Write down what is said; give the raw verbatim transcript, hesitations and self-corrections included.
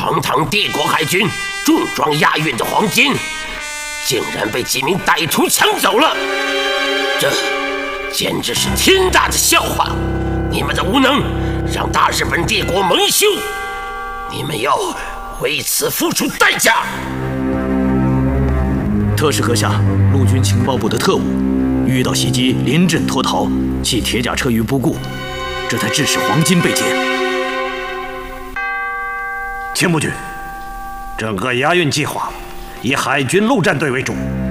堂堂帝国海军重装押运的黄金，竟然被几名歹徒抢走了，这简直是天大的笑话！你们的无能让大日本帝国蒙羞，你们要为此付出代价！ 特使阁下，陆军情报部的特务遇到袭击，临阵脱逃，弃铁甲车于不顾，这才致使黄金被劫。 请不举，整个押运计划以海军陆战队为主，